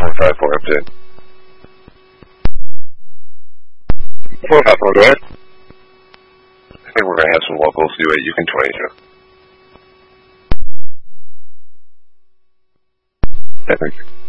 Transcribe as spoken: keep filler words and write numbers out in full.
four five four update. four five four, go ahead. I think we're going to have some locals do it. You can twenty-two. I think.